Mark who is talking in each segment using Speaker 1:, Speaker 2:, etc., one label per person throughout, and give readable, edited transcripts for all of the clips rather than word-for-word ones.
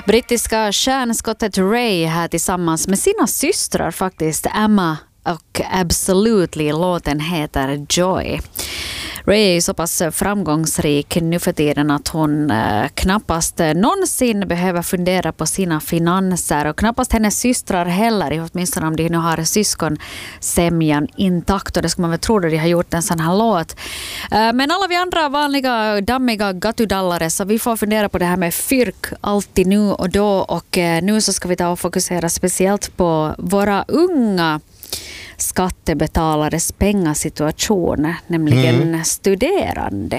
Speaker 1: Brittiska stjärnskottet Ray här tillsammans med sina systrar faktiskt, Emma och Absolutely. Låten heter Joy. Ray är så pass framgångsrik nu för tiden att hon knappast någonsin behöver fundera på sina finanser, och knappast hennes systrar heller, åtminstone om de nu har syskonsämjan intakt, och det ska man väl tro att de har gjort en sån här låt. Men alla vi andra vanliga dammiga gatudallare, så vi får fundera på det här med fyrk alltid nu och då, och nu så ska vi ta och fokusera speciellt på våra unga skattebetalares pengasituation, nämligen studerande.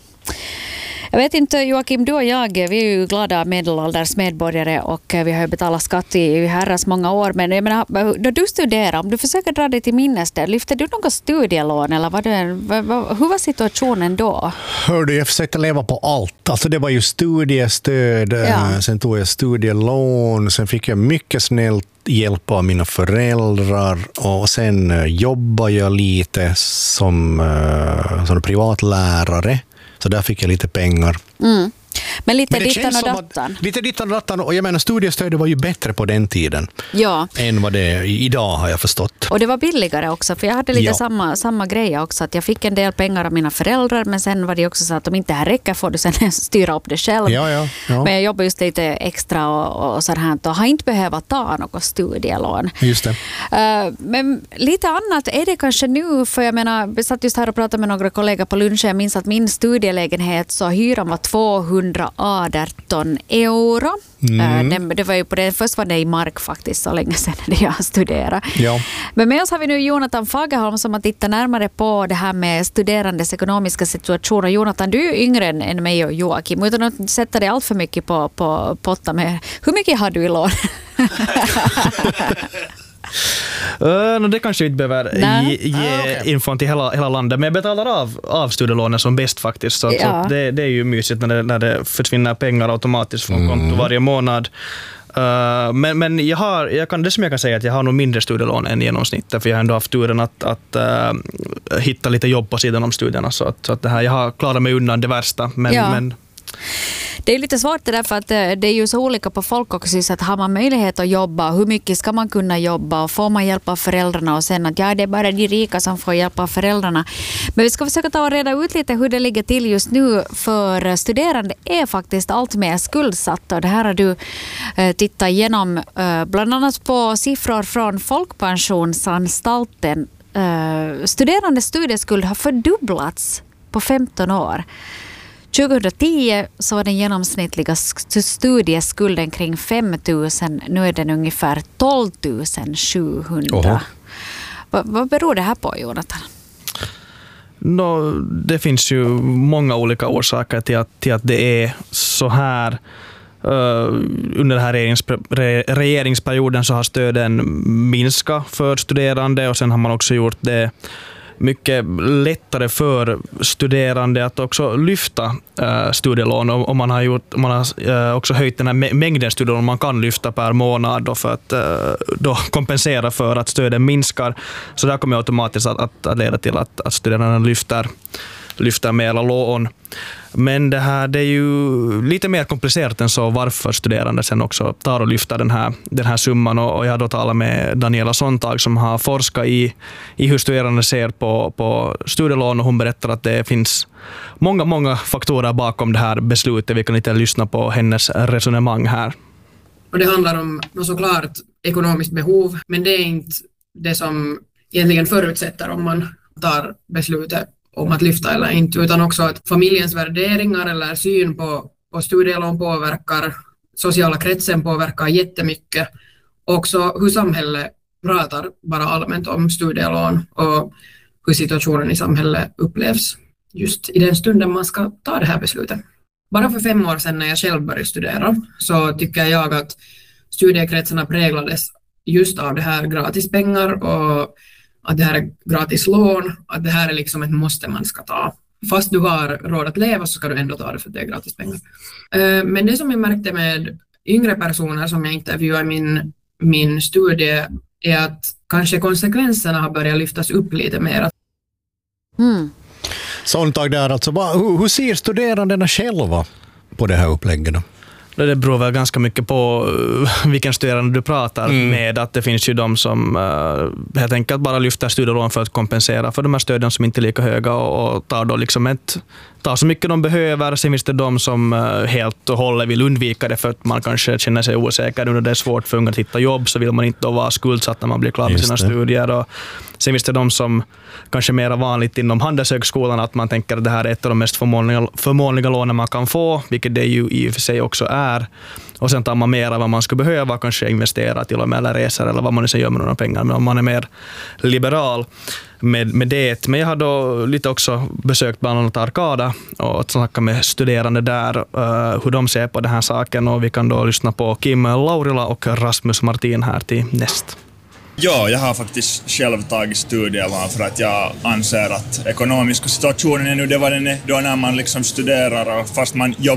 Speaker 1: Jag vet inte, Joakim, du och jag, vi är ju glada medelålders medborgare och vi har ju betalat skatt i herrans många år, men jag menar, då du studerar, om du försöker dra dig till minnes där, lyfte du något studielån eller hur var situationen då?
Speaker 2: Hörde, jag försökte leva på allt. Alltså det var ju studiestöd, sen tog jag studielån, sen fick jag mycket snällt hjälp av mina föräldrar, och sen jobbade jag lite som privatlärare. Så där fick jag lite pengar.
Speaker 1: Mm. Men lite dittan och dattan.
Speaker 2: Lite dittan och dattan. Och jag menar, studiestödet var ju bättre på den tiden.
Speaker 1: Ja.
Speaker 2: Än vad det är idag, har jag förstått.
Speaker 1: Och det var billigare också. För jag hade lite samma grej också. Att jag fick en del pengar av mina föräldrar. Men sen var det också så att om inte här räcker får du sen styra upp det själv.
Speaker 2: Ja.
Speaker 1: Men jag jobbar just lite extra och så här. Och har inte behövt ta något studielån.
Speaker 2: Just det.
Speaker 1: Men lite annat är det kanske nu. För jag menar, vi satt just här och pratade med några kollegor på lunchen. Jag minns att min studielägenhet, så hyran var 218 euro. Det var ju på det, först var det i mark faktiskt, så länge sedan när jag studerade.
Speaker 2: Ja.
Speaker 1: Men med oss har vi nu Jonathan Fagerholm som har tittat närmare på det här med studerandes ekonomiska situation. Jonathan, du är ju yngre än mig och Joakim, utan att sätta dig allt för mycket på potta med. Hur mycket har du i lån?
Speaker 3: Det kanske inte behöver ge infon till hela landet, men jag betalar av studielånen som bäst faktiskt, så det är ju mysigt när det försvinner pengar automatiskt från konto varje månad. Men det som jag kan säga är att jag har nog mindre studielån än genomsnittet, för jag har ändå haft turen att hitta lite jobb på sidan om studierna, så att det här, jag har klarat mig undan det värsta, men
Speaker 1: det är lite svårt det där, för att det är ju så olika på folk också, så att har man möjlighet att jobba, hur mycket ska man kunna jobba, och får man hjälp av föräldrarna, och sen att det är bara de rika som får hjälp av föräldrarna. Men vi ska försöka ta och reda ut lite hur det ligger till just nu, för studerande är faktiskt allt mer skuldsatta, och det här har du tittat igenom bland annat på siffror från Folkpensionsanstalten. Studerande studieskuld har fördubblats på 15 år. 2010 så var den genomsnittliga studieskulden kring 5 000. Nu är den ungefär 12 700. Vad beror det här på, Jonathan?
Speaker 3: Det finns ju många olika orsaker till att det är så här. Under den här regeringsperioden så har stöden minskat för studerande, och sen har man också gjort det mycket lättare för studerande att också lyfta studielån, och man har också höjt den här mängden studielån man kan lyfta per månad då, för att då kompensera för att stöden minskar. Så det kommer automatiskt att leda till att studerande lyfter mer lån. Men det är ju lite mer komplicerat än så, varför studerande sen också tar och lyfter den här summan. Och jag har då talat med Daniela Sontag som har forskat i hur studerande ser på studielån, och hon berättar att det finns många faktorer bakom det här beslutet. Vi kan lite lyssna på hennes resonemang här.
Speaker 4: Och det handlar om såklart ekonomiskt behov, men det är inte det som egentligen förutsätter om man tar beslutet om att lyfta eller inte, utan också att familjens värderingar eller syn på studielån påverkar, sociala kretsen påverkar jättemycket, också hur samhället pratar bara allmänt om studielån och hur situationen i samhället upplevs just i den stunden man ska ta det här beslutet. Bara för 5 år sedan när jag själv började studera så tycker jag att studiekretsarna präglades just av det här gratispengar, och att det här är gratis lån, att det här är liksom ett måste man ska ta. Fast du har råd att leva så ska du ändå ta det för att det är gratis pengar. Men det som jag märkte med yngre personer som jag intervjuade i min studie är att kanske konsekvenserna har börjat lyftas upp lite mer.
Speaker 2: Sontag där alltså. Hur ser studerandena själva på det här upplägget då?
Speaker 3: Det beror väl ganska mycket på vilken studerande du pratar med. Att det finns ju de som helt enkelt bara lyfter studielån för att kompensera för de här stöden som inte är lika höga och tar då liksom tar så mycket de behöver. Sen finns det de som helt och hållet vill undvika det för att man kanske känner sig osäker när det är svårt för unga att hitta jobb, så vill man inte då vara skuldsatt när man blir klar med sina studier. Och sen finns det de som kanske mer vanligt inom Handelshögskolan att man tänker att det här är ett av de mest förmånliga lånen man kan få, vilket det ju i och för sig också är. Och sen tar man mer av vad man skulle behöva, kanske investera till och med eller reser eller vad man nu sen gör med några pengar. Men om man är mer liberal med det. Men jag har då lite också besökt bland annat Arkada och snackat med studerande där hur de ser på den här saken. Och vi kan då lyssna på Kim Laurila och Rasmus Martin här till näst.
Speaker 5: Ja, jag har faktiskt själv tagit studielån för att jag anser att ekonomiska situationen är nu det vad den är då när man liksom studerar och fast man